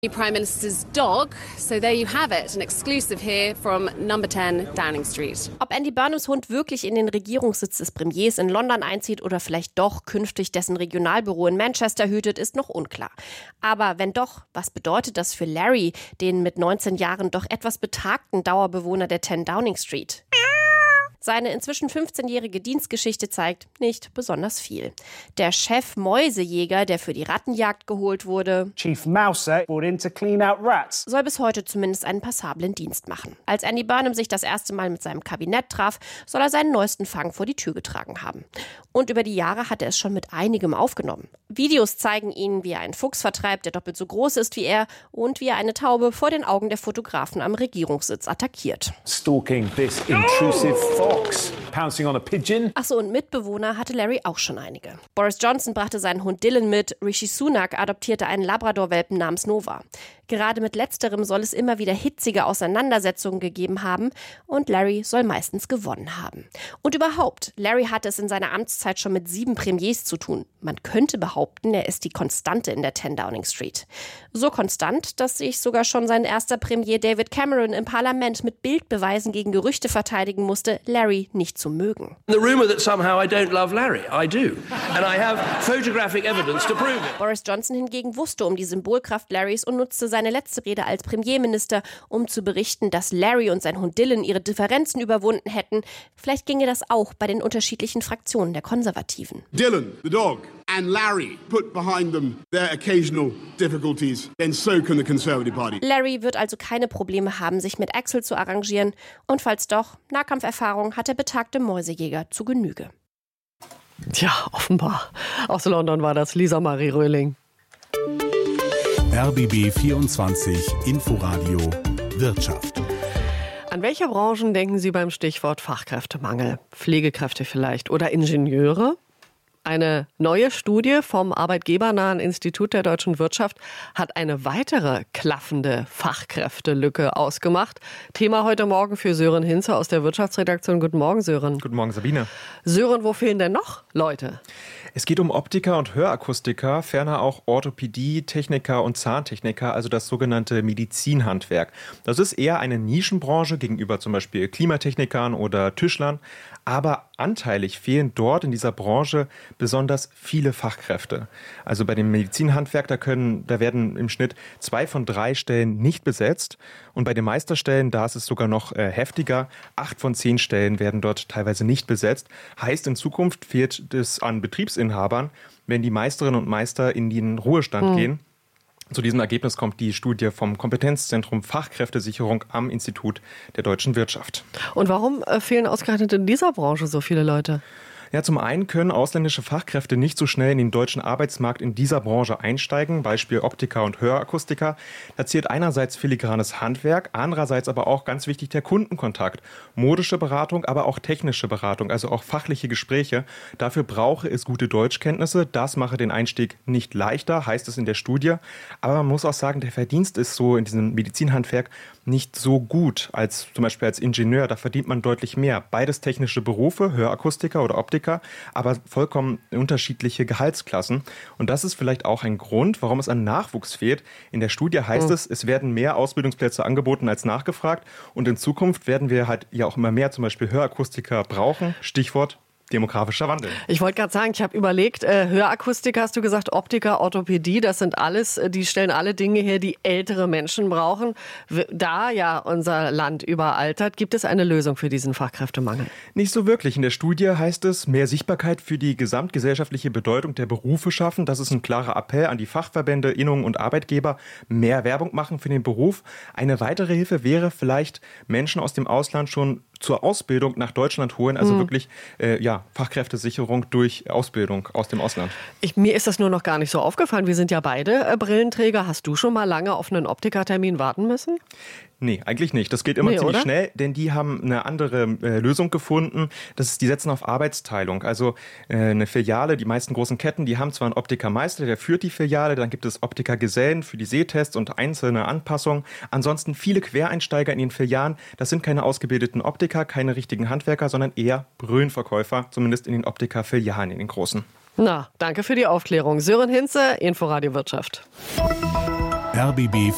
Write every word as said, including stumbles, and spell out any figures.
The Prime Minister's dog. So there you have it, an exclusive here from number ten Downing Street. Ob Andy Burnhams Hund wirklich in den Regierungssitz des Premiers in London einzieht oder vielleicht doch künftig dessen Regionalbüro in Manchester hütet, ist noch unklar. Aber wenn doch, was bedeutet das für Larry, den mit neunzehn Jahren doch etwas betagten Dauerbewohner der ten Downing Street? Seine inzwischen fünfzehnjährige Dienstgeschichte zeigt nicht besonders viel. Der Chef-Mäusejäger, der für die Rattenjagd geholt wurde, Chief Mouser brought in to clean out rats, soll bis heute zumindest einen passablen Dienst machen. Als Andy Burnham sich das erste Mal mit seinem Kabinett traf, soll er seinen neuesten Fang vor die Tür getragen haben. Und über die Jahre hat er es schon mit einigem aufgenommen. Videos zeigen ihn, wie er einen Fuchs vertreibt, der doppelt so groß ist wie er, und wie er eine Taube vor den Augen der Fotografen am Regierungssitz attackiert. Stalking this intrusive fox, pouncing on a pigeon. Achso, und Mitbewohner hatte Larry auch schon einige. Boris Johnson brachte seinen Hund Dylan mit, Rishi Sunak adoptierte einen Labrador-Welpen namens Nova. Gerade mit letzterem soll es immer wieder hitzige Auseinandersetzungen gegeben haben und Larry soll meistens gewonnen haben. Und überhaupt, Larry hatte es in seiner Amtszeit schon mit sieben Premiers zu tun. Man könnte behaupten, er ist die Konstante in der ten Downing Street. So konstant, dass sich sogar schon sein erster Premier David Cameron im Parlament mit Bildbeweisen gegen Gerüchte verteidigen musste, Larry nicht zu mögen. The rumor that somehow I don't love Larry, I do. And I have photographic evidence to prove it. Boris Johnson hingegen wusste um die Symbolkraft Larrys und nutzte seine letzte Rede als Premierminister, um zu berichten, dass Larry und sein Hund Dylan ihre Differenzen überwunden hätten. Vielleicht ginge das auch bei den unterschiedlichen Fraktionen der Konservativen. Dylan, the dog, and Larry put behind them their occasional difficulties, then so can the Conservative Party. Larry wird also keine Probleme haben, sich mit Axel zu arrangieren. Und falls doch, Nahkampferfahrung hat der betagte Mäusejäger zu Genüge. Tja, offenbar. Aus London war das Lisa Marie Röhling. R B B vierundzwanzig Inforadio Wirtschaft. An welche Branchen denken Sie beim Stichwort Fachkräftemangel? Pflegekräfte vielleicht oder Ingenieure? Eine neue Studie vom arbeitgebernahen Institut der deutschen Wirtschaft hat eine weitere klaffende Fachkräftelücke ausgemacht. Thema heute Morgen für Sören Hinze aus der Wirtschaftsredaktion. Guten Morgen, Sören. Guten Morgen, Sabine. Sören, wo fehlen denn noch Leute? Es geht um Optiker und Hörakustiker, ferner auch Orthopädie, Techniker und Zahntechniker, also das sogenannte Medizinhandwerk. Das ist eher eine Nischenbranche gegenüber zum Beispiel Klimatechnikern oder Tischlern, aber anteilig fehlen dort in dieser Branche besonders viele Fachkräfte. Also bei dem Medizinhandwerk, da können, da werden im Schnitt zwei von drei Stellen nicht besetzt und bei den Meisterstellen, da ist es sogar noch äh, heftiger, acht von zehn Stellen werden dort teilweise nicht besetzt. Heißt, in Zukunft fehlt es an Betriebsinhabern, wenn die Meisterinnen und Meister in den Ruhestand mhm. gehen. Zu diesem Ergebnis kommt die Studie vom Kompetenzzentrum Fachkräftesicherung am Institut der deutschen Wirtschaft. Und warum fehlen ausgerechnet in dieser Branche so viele Leute? Ja, zum einen können ausländische Fachkräfte nicht so schnell in den deutschen Arbeitsmarkt in dieser Branche einsteigen, Beispiel Optiker und Hörakustiker. Da zählt einerseits filigranes Handwerk, andererseits aber auch ganz wichtig der Kundenkontakt, modische Beratung, aber auch technische Beratung, also auch fachliche Gespräche. Dafür brauche es gute Deutschkenntnisse. Das mache den Einstieg nicht leichter, heißt es in der Studie. Aber man muss auch sagen, der Verdienst ist so in diesem Medizinhandwerk nicht so gut als zum Beispiel als Ingenieur. Da verdient man deutlich mehr. Beides technische Berufe, Hörakustiker oder Optiker, aber vollkommen unterschiedliche Gehaltsklassen. Und das ist vielleicht auch ein Grund, warum es an Nachwuchs fehlt. In der Studie heißt mhm. es, es werden mehr Ausbildungsplätze angeboten als nachgefragt. Und in Zukunft werden wir halt ja auch immer mehr zum Beispiel Hörakustiker brauchen. Stichwort demografischer Wandel. Ich wollte gerade sagen, ich habe überlegt, äh, Hörakustiker hast du gesagt, Optiker, Orthopädie, das sind alles, die stellen alle Dinge her, die ältere Menschen brauchen. Da ja unser Land überaltert, gibt es eine Lösung für diesen Fachkräftemangel? Nicht so wirklich. In der Studie heißt es, mehr Sichtbarkeit für die gesamtgesellschaftliche Bedeutung der Berufe schaffen. Das ist ein klarer Appell an die Fachverbände, Innungen und Arbeitgeber. Mehr Werbung machen für den Beruf. Eine weitere Hilfe wäre vielleicht, Menschen aus dem Ausland schon zur Ausbildung nach Deutschland holen, also mhm. wirklich äh, ja, Fachkräftesicherung durch Ausbildung aus dem Ausland. Ich, mir ist das nur noch gar nicht so aufgefallen. Wir sind ja beide äh, Brillenträger. Hast du schon mal lange auf einen Optikertermin warten müssen? Nee, eigentlich nicht. Das geht immer nee, ziemlich oder? schnell, denn die haben eine andere äh, Lösung gefunden. Das ist, die setzen auf Arbeitsteilung. Also äh, eine Filiale, die meisten großen Ketten, die haben zwar einen Optikermeister, der führt die Filiale, dann gibt es Optikergesellen für die Sehtests und einzelne Anpassungen. Ansonsten viele Quereinsteiger in den Filialen, das sind keine ausgebildeten Optiker, keine richtigen Handwerker, sondern eher Brillenverkäufer, zumindest in den Optikerfilialen, in den großen. Na, danke für die Aufklärung. Sören Hinze, Inforadio Wirtschaft. R B B